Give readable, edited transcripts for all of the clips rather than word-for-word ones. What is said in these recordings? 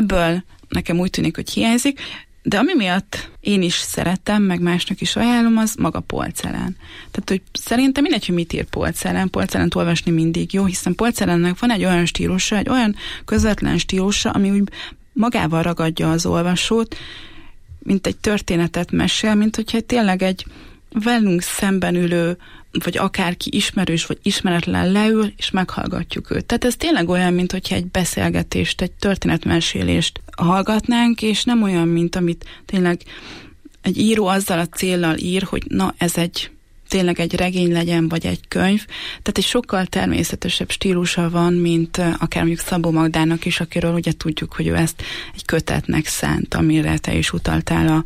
ebből nekem úgy tűnik, hogy hiányzik, de ami miatt én is szeretem, meg másnak is ajánlom, az maga Paul Celan. Tehát, hogy szerintem mindegy, hogy mit ír Paul Celan. Paul Celent olvasni mindig jó, hiszen Paul Celannek van egy olyan stílusa, egy olyan közvetlen stílusa, ami úgy magával ragadja az olvasót, mint egy történetet mesél, mint hogyha tényleg egy velünk szemben ülő, vagy akárki ismerős, vagy ismeretlen leül, és meghallgatjuk őt. Tehát ez tényleg olyan, mint hogyha egy beszélgetést, egy történetmesélést hallgatnánk, és nem olyan, mint amit tényleg egy író azzal a céllal ír, hogy na, ez tényleg egy regény legyen, vagy egy könyv. Tehát egy sokkal természetesebb stílusa van, mint akár mondjuk Szabó Magdának is, akiről ugye tudjuk, hogy ő ezt egy kötetnek szánt, amire te is utaltál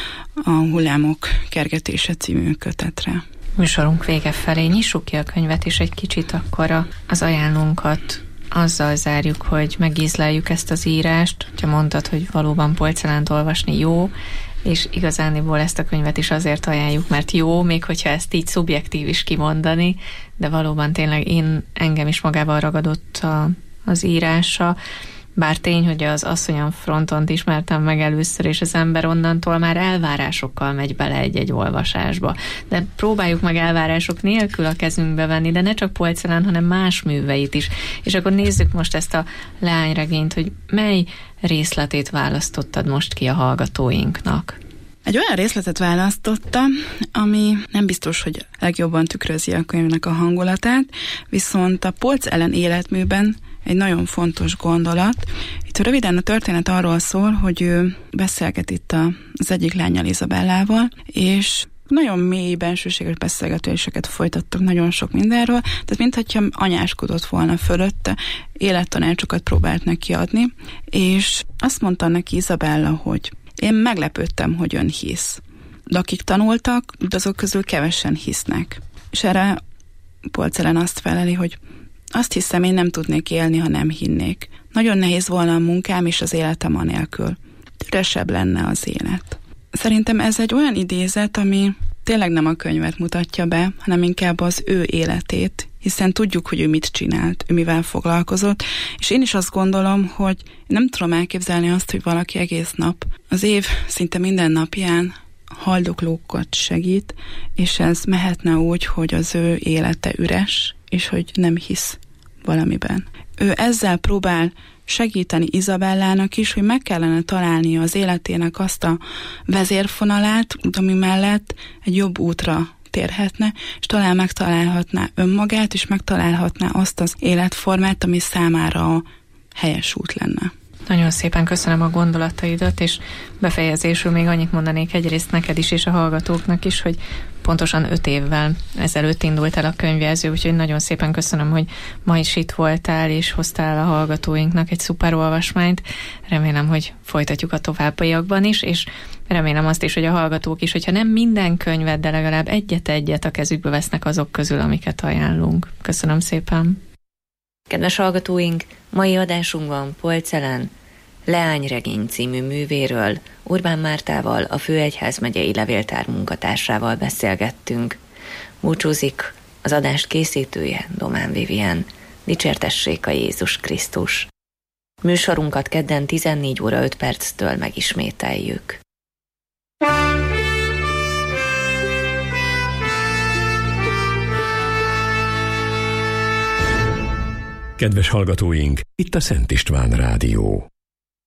a Hullámok kergetése című kötetre. Műsorunk vége felé nyissuk ki a könyvet, és egy kicsit akkor az ajánlónkat azzal zárjuk, hogy megízleljük ezt az írást. Ha mondtad, hogy valóban Paul Celant olvasni jó, és igazániból ezt a könyvet is azért ajánljuk, mert jó, még hogyha ezt így szubjektív is kimondani, de valóban tényleg engem is magával ragadott az írása. Bár tény, hogy az Asszonyom frontont ismertem meg először, és az ember onnantól már elvárásokkal megy bele egy-egy olvasásba. De próbáljuk meg elvárások nélkül a kezünkbe venni, de ne csak Paul Celan, hanem más műveit is. És akkor nézzük most ezt a leányregényt, hogy mely részletét választottad most ki a hallgatóinknak. Egy olyan részletet választottam, ami nem biztos, hogy legjobban tükrözi a könyvnek a hangulatát, viszont a Polc ellen életműben egy nagyon fontos gondolat. Itt röviden a történet arról szól, hogy ő beszélget itt az egyik lánnyal, Izabellával, és nagyon mély, bensőséges beszélgetéseket folytattak nagyon sok mindenről, tehát mintha anyáskodott volna fölötte, élettanácsokat próbált neki adni, és azt mondta neki Izabella, hogy én meglepődtem, hogy ön hisz. De akik tanultak, azok közül kevesen hisznek. És erre Paul Celan azt feleli, hogy azt hiszem, én nem tudnék élni, ha nem hinnék. Nagyon nehéz volna a munkám és az életem anélkül. Üresebb lenne az élet. Szerintem ez egy olyan idézet, ami tényleg nem a könyvet mutatja be, hanem inkább az ő életét, hiszen tudjuk, hogy ő mit csinált, ő mivel foglalkozott, és én is azt gondolom, hogy nem tudom elképzelni azt, hogy valaki egész nap, az év szinte minden napján haldoklókat segít, és ez mehetne úgy, hogy az ő élete üres, és hogy nem hisz valamiben. Ő ezzel próbál segíteni Izabellának is, hogy meg kellene találnia az életének azt a vezérfonalát, ami mellett egy jobb útra térhetne, és talán megtalálhatná önmagát, és megtalálhatná azt az életformát, ami számára a helyes út lenne. Nagyon szépen köszönöm a gondolataidat, és befejezésül még annyit mondanék egyrészt neked is, és a hallgatóknak is, hogy pontosan 5 évvel ezelőtt indult el a könyvjelző, úgyhogy nagyon szépen köszönöm, hogy ma is itt voltál, és hoztál a hallgatóinknak egy szuper olvasmányt. Remélem, hogy folytatjuk a továbbiakban is, és remélem azt is, hogy a hallgatók is, hogyha nem minden könyvet, de legalább egyet-egyet a kezükbe vesznek azok közül, amiket ajánlunk. Köszönöm szépen! Kedves hallgatóink, mai adásunkban Paul Celan Leányregény című művéről Urbán Mártával, a Főegyházmegyei Levéltár munkatársával beszélgettünk. Búcsúzik az adást készítője, Domán Vivien. Dicsértessék a Jézus Krisztus! Műsorunkat kedden 14 óra 5 perctől megismételjük. Kedves hallgatóink, itt a Szent István Rádió.